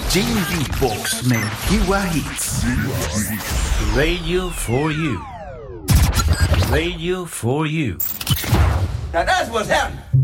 J.D. Box Merkiwa Hits. Radio for you. Radio for you. Now that's what's happening.